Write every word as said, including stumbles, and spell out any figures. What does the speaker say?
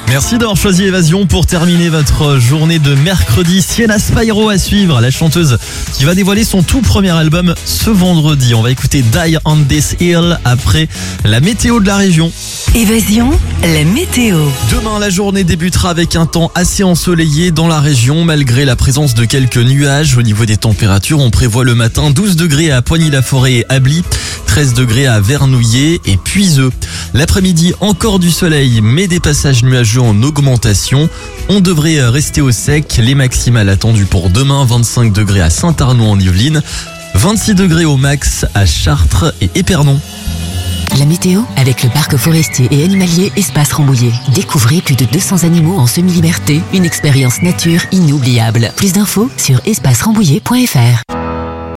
Merci d'avoir choisi Évasion pour terminer votre journée de mercredi. Sienna Spyro à suivre, la chanteuse qui va dévoiler son tout premier album ce vendredi. On va écouter Die on This Hill après la météo de la région. Évasion, la météo. Demain, la journée débutera avec un temps assez ensoleillé dans la région, malgré la présence de quelques nuages. Au niveau des températures, on prévoit le matin douze degrés à Poigny-la-Forêt et Ably, treize degrés à Vernouillet et Puiseux. L'après-midi, encore du soleil, mais des passages nuageux en augmentation. On devrait rester au sec. Les maximales attendues pour demain, vingt-cinq degrés à Saint-Arnaud en Yvelines, vingt-six degrés au max à Chartres et Épernon. La météo avec le parc forestier et animalier Espace Rambouillet. Découvrez plus de deux cents animaux en semi-liberté. Une expérience nature inoubliable. Plus d'infos sur espace rambouillet point f r.